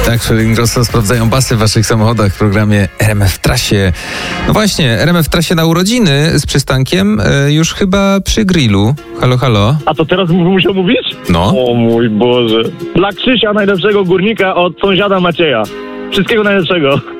Tak, Ingrosso sprawdzają basy w waszych samochodach w programie RMF w trasie. No właśnie, RMF w trasie na urodziny z przystankiem już chyba przy grillu. Halo, halo. A to teraz musiał mówić? No. O mój Boże. Dla Krzysia, najlepszego górnika od sąsiada Macieja. Wszystkiego najlepszego.